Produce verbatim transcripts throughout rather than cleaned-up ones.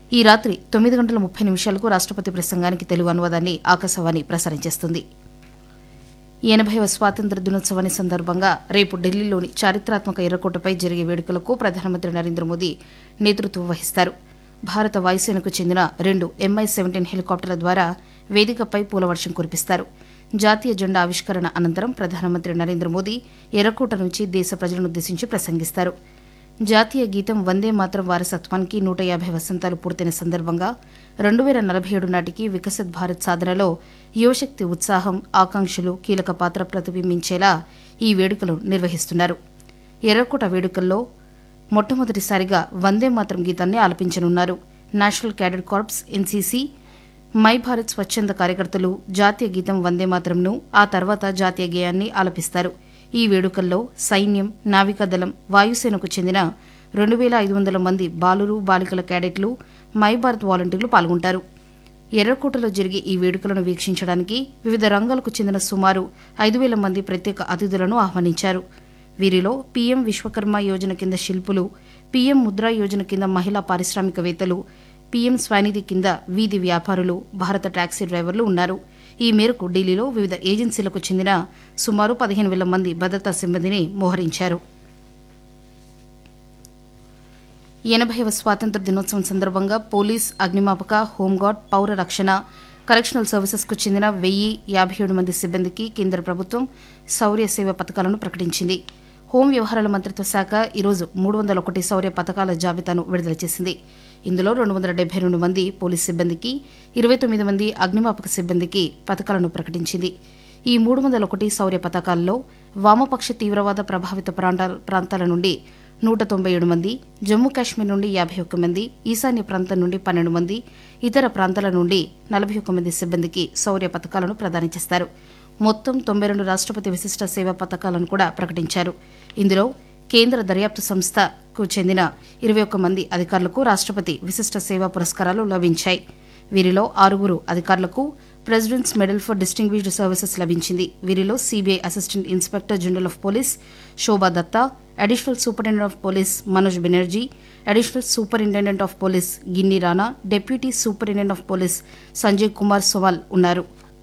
ఈ రాత్రి తొమ్మిది గంటల ముప్పై నిమిషాలకు రాష్టపతి ప్రసంగానికి తెలుగు అనువాదాన్ని ఆకాశవాణి ప్రసారం చేస్తుంది. ఎనభైవ స్వాతంత్ర్య దినోత్సవాన్ని సందర్భంగా రేపు ఢిల్లీలోని చారిత్రాత్మక ఎర్రకోటపై జరిగే వేడుకలకు ప్రధానమంత్రి నరేంద్ర మోదీ నేతృత్వం వహిస్తారు. భారత వాయుసేనకు చెందిన రెండు ఎంఐ సెవెంటీన్ హెలికాప్టర్ల ద్వారా వేదికపై పూలవర్షం కురిపిస్తారు. జాతీయ జెండా ఆవిష్కరణ అనంతరం ప్రధానమంత్రి నరేంద్ర మోదీ ఎర్రకోట నుంచి దేశ ప్రజలనుద్దేశించి ప్రసంగిస్తారు. జాతీయ గీతం వందే మాతరం వారసత్వానికి నూట యాభై వసంతాలు పూర్తయిన సందర్భంగా రెండు వేల నలభై ఏడు నాటికి వికసిత్ భారత్ సాధనలో యువశక్తి ఉత్సాహం, ఆకాంక్షలు కీలక పాత్ర ప్రతిబింబించేలా ఈ వేడుకలు నిర్వహిస్తున్నారు. ఎర్రకోట వేడుకల్లో మొట్టమొదటిసారిగా వందే మాతరం గీతాన్ని ఆలపించనున్నారు. National cadet corps, NCC, my Bharat స్వచ్ఛంద కార్యకర్తలు జాతీయ గీతం వందే మాతరంను, ఆ తర్వాత జాతీయ గేయాన్ని ఆలపిస్తారు. ఈ వేడుకల్లో సైన్యం, నావికాదళం, వాయుసేనకు చెందిన రెండు వేల ఐదు వందల మంది బాలురు, బాలికల క్యాడెట్లు, మై భారత్ వాలంటీర్లు పాల్గొంటారు. ఎర్రకోటలో జరిగే ఈ వేడుకలను వీక్షించడానికి వివిధ రంగాలకు చెందిన సుమారు ఐదు వేల మంది ప్రత్యేక అతిథులను ఆహ్వానించారు. వీరిలో పీఎం విశ్వకర్మ యోజన కింద శిల్పులు, పీఎం ముద్రా యోజన కింద మహిళా పారిశ్రామికవేత్తలు, పీఎం స్వనిధి కింద వీధి వ్యాపారులు, భారత టాక్సీ డ్రైవర్లు ఉన్నారు. ఈ మేరకు ఢిల్లీలో వివిధ ఏజెన్సీలకు చెందిన సుమారు పదిహేను వేల మంది భద్రతా సిబ్బందిని మోహరించారు. ఎనభైవ స్వాతంత్ర్య దినోత్సవం సందర్భంగా పోలీస్, అగ్నిమాపక, హోంగార్డ్, పౌర రక్షణ, కరెక్షనల్ సర్వీసెస్కు చెందిన వెయ్యి యాభై ఏడు మంది సిబ్బందికి కేంద్ర ప్రభుత్వం శౌర్య సేవ పథకాలను ప్రకటించింది. హోం వ్యవహారాల మంత్రిత్వ శాఖ ఈరోజు మూడు వందల ఒకటి శౌర్య పథకాల జాబితాను విడుదల చేసింది. ఇందులో రెండు వందల డెబ్బై రెండు మంది పోలీస్ సిబ్బందికి, ఇరవై తొమ్మిది మంది అగ్నిమాపక సిబ్బందికి పథకాలను ప్రకటించింది. ఈ మూడు వందల ఒకటి శౌర్య పథకాల్లో వామపక్ష తీవ్రవాద ప్రభావిత ప్రాంతాల నుండి నూట తొంభై ఏడు మంది, జమ్మూ కాశ్మీర్ నుండి యాభై ఒక్క మంది, ఈశాన్య ప్రాంతం నుండి పన్నెండు మంది, ఇతర ప్రాంతాల నుండి నలభై ఒక్క మంది సిబ్బందికి శౌర్య పథకాలను ప్రదానం చేస్తారు. మొత్తం తొంభై రెండు రాష్టపతి విశిష్ట సేవా పథకాలను కూడా ప్రకటించారు. ఇందులో కేంద్ర దర్యాప్తు సంస్థకు చెందిన ఇరవై ఒక్క మంది అధికారులకు రాష్టపతి విశిష్ట సేవా పురస్కారాలు లభించాయి. వీరిలో ఆరుగురు అధికారులకు presidents medal for distinguished services లభించింది. వీరిలో CBI assistant inspector general of police Shobha Datta, additional superintendent of police Manoj Banerjee, additional superintendent of police గిన్ని Rana, deputy superintendent of police Sanjay Kumar Sowal ఉన్నారు.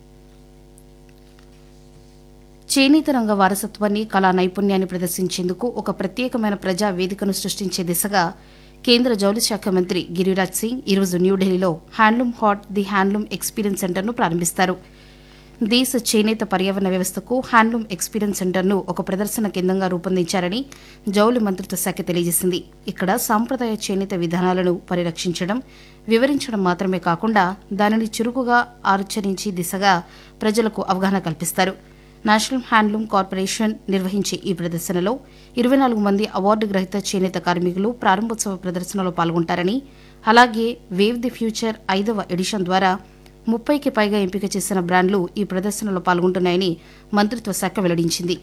చేనేత రంగ వారసత్వాన్ని, కళా నైపుణ్యాన్ని ప్రదర్శించేందుకు ఒక ప్రత్యేకమైన ప్రజా వేదికను సృష్టించే దిశగా కేంద్ర జౌళి శాఖ మంత్రి గిరిరాజ్ సింగ్ ఈరోజు న్యూఢిల్లీలో handloom hot the handloom experience సెంటర్ను ప్రారంభిస్తారు. దేశ చేనేత పర్యావరణ వ్యవస్థకు హ్యాండ్లూమ్ ఎక్స్పీరియన్స్ సెంటర్ను ఒక ప్రదర్శన కేంద్రంగా రూపొందించారని జౌళి మంత్రిత్వ శాఖ తెలియజేసింది. ఇక్కడ సాంప్రదాయ చేనేత విధానాలను పరిరక్షించడం, వివరించడం మాత్రమే కాకుండా దానిని చురుకుగా ఆచరించే దిశగా ప్రజలకు అవగాహన కల్పిస్తారు. నేషనల్ హ్యాండ్లూమ్ కార్పొరేషన్ నిర్వహించే ఈ ప్రదర్శనలో ఇరవై నాలుగు మంది అవార్డు గ్రహీత చేనేత కార్మికులు ప్రారంభోత్సవ ప్రదర్శనలో పాల్గొంటారని, అలాగే వేవ్ ది ఫ్యూచర్ ఐదవ ఎడిషన్ ద్వారా ముప్పైకి పైగా ఎంపిక చేసిన బ్రాండ్లు ఈ ప్రదర్శనలో పాల్గొంటున్నాయని మంత్రిత్వ శాఖ వెల్లడించింది.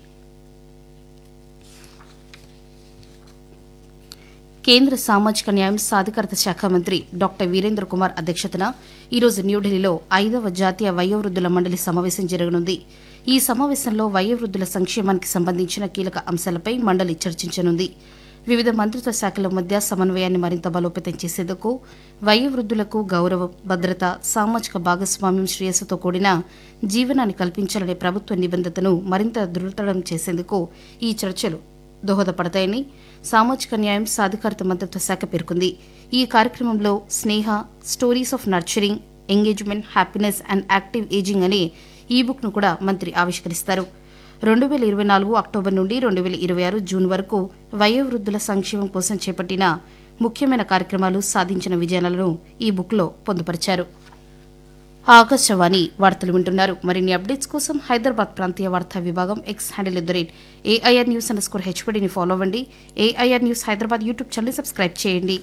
కేంద్ర సామాజిక న్యాయం సాధికారత శాఖ మంత్రి డాక్టర్ వీరేంద్ర కుమార్ అధ్యక్షతన ఈరోజు న్యూఢిల్లీలో ఐదవ జాతీయ వయోవృద్ధుల మండలి సమావేశం జరగనుంది. ఈ సమావేశంలో వయోవృద్ధుల సంక్షేమానికి సంబంధించిన కీలక అంశాలపై మండలి చర్చించనుంది. వివిధ మంత్రిత్వ శాఖల మధ్య సమన్వయాన్ని మరింత బలోపేతం చేసేందుకు, వయోవృద్ధులకు గౌరవం, భద్రత, సామాజిక భాగస్వామ్యం, శ్రేయస్సుతో కూడిన జీవనాన్ని కల్పించాలనే ప్రభుత్వ నిబంధతను మరింత దృఢతరం చేసేందుకు ఈ చర్చలు దోహదపడతాయని సామాజిక న్యాయం సాధికారత మంత్రిత్వ శాఖ పేర్కొంది. ఈ కార్యక్రమంలో స్నేహ stories of nurturing, engagement, happiness and active ageing అనే ఈ బుక్ ను కూడా మంత్రి ఆవిష్కరిస్తారు. రెండు వేల ఇరవై నాలుగు అక్టోబర్ నుండి రెండు వేల ఇరవై ఆరు జూన్ వరకు వయోవృద్ధుల సంక్షేమం కోసం చేపట్టిన ముఖ్యమైన కార్యక్రమాలు, సాధించిన విజయాలను ఈ బుక్ లో పొందుపరిచారు. ఆకాశవాణి వార్తలు వింటున్నారు. మరిన్ని అప్డేట్స్ కోసం హైదరాబాద్ ప్రాంతీయ వార్తా విభాగం X handle at the rate AIR news under score హెచ్పీడీని follow అవ్వండి. AIR news Hyderabad YouTube channel subscribe చేయండి.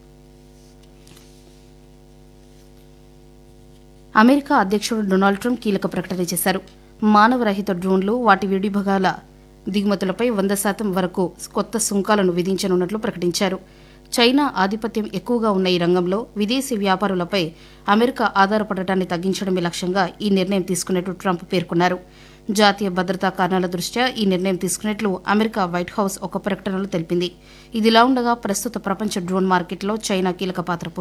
అమెరికా అధ్యక్షుడు డొనాల్డ్ ట్రంప్ కీలక ప్రకటన చేశారు. మానవరహిత డ్రోన్లు, వాటి విడిభాగాల దిగుమతులపై వంద శాతం వరకు కొత్త సుంకాలను విధించనున్నట్లు ప్రకటించారు. చైనా ఆధిపత్యం ఎక్కువగా ఉన్న ఈ రంగంలో విదేశీ వ్యాపారులపై అమెరికా ఆధారపడటాన్ని తగ్గించడమే లక్ష్యంగా ఈ నిర్ణయం తీసుకున్నట్లు ట్రంప్ పేర్కొన్నారు. జాతీయ భద్రతా కారణాల దృష్ట్యా ఈ నిర్ణయం తీసుకున్నట్లు అమెరికా వైట్ హౌస్ ఒక ప్రకటనలో తెలిపింది. ఇదిలా ఉండగా ప్రస్తుత ప్రపంచ డ్రోన్ మార్కెట్లో చైనా కీలక పాత్ర